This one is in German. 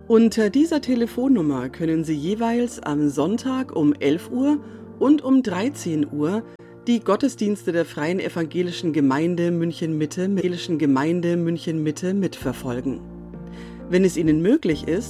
Unter dieser Telefonnummer können Sie jeweils am Sonntag um 11 Uhr und um 13 Uhr die Gottesdienste der Freien Evangelischen Gemeinde München-Mitte mitverfolgen. Wenn es Ihnen möglich ist,